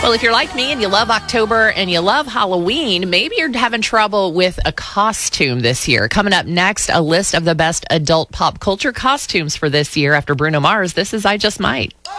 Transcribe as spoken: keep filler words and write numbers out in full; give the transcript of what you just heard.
Well, if you're like me and you love October and you love Halloween, maybe you're having trouble with a costume this year. Coming up next, a list of the best adult pop culture costumes for this year after Bruno Mars. This is I Just Might.